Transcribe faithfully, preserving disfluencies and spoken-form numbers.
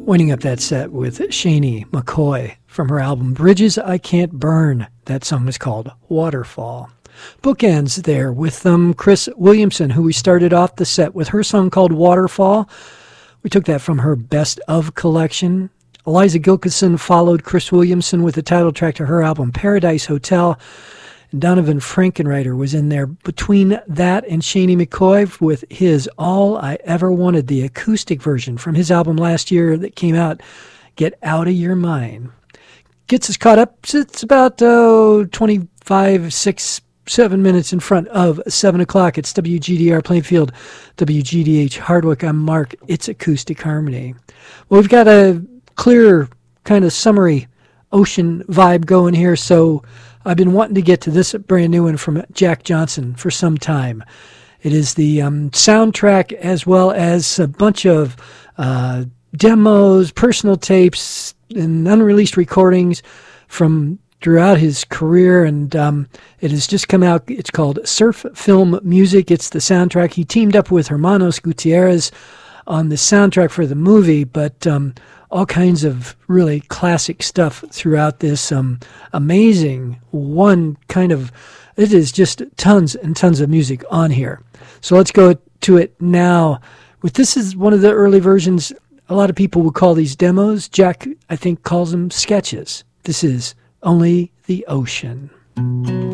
Winding up that set with Shani McCoy from her album Bridges I Can't Burn. That song is called Waterfall. Bookends there with um, Chris Williamson, who we started off the set with her song called Waterfall. We took that from her Best Of collection. Eliza Gilkison followed Chris Williamson with the title track to her album Paradise Hotel. And Donovan Frankenreiter was in there between that and Shani McCoy with his All I Ever Wanted, the acoustic version from his album last year that came out, Get Out of Your Mind. Gets us caught up. It's about oh, twenty-five, six, seven minutes in front of seven o'clock. It's W G D R Plainfield, W G D H Hardwick. I'm Mark. It's Acoustic Harmony. Well, we've got a clear kind of summary ocean vibe going here, so I've been wanting to get to this brand new one from Jack Johnson for some time. It is the um, soundtrack as well as a bunch of uh, demos, personal tapes, and unreleased recordings from throughout his career, and um, it has just come out. It's called Surf Film Music. It's the soundtrack. He teamed up with Hermanos Gutierrez on the soundtrack for the movie, but um, all kinds of really classic stuff throughout this um, amazing one kind of, it is just tons and tons of music on here. So let's go to it now. With this is one of the early versions. A lot of people would call these demos. Jack, I think, calls them sketches. This is Only the Ocean.